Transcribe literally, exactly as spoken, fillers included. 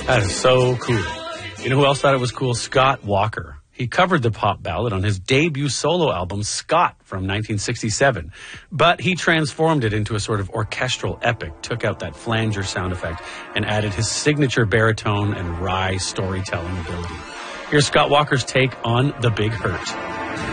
That is so cool. You know who else thought it was cool? Scott Walker. He covered the pop ballad on his debut solo album, Scott, from nineteen sixty-seven. But he transformed it into a sort of orchestral epic, took out that flanger sound effect, and added his signature baritone and wry storytelling ability. Here's Scott Walker's take on The Big Hurt.